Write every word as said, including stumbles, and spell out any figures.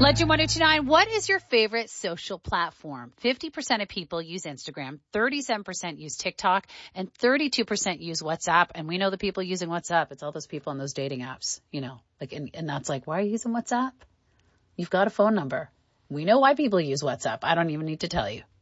Legend one oh two nine, what is your favorite social platform? fifty percent of people use Instagram, thirty-seven percent use TikTok, and thirty-two percent use WhatsApp. And we know the people using WhatsApp, it's all those people on those dating apps, you know, like, and, and that's like, why are you using WhatsApp? You've got a phone number. We know why people use WhatsApp. I don't even need to tell you.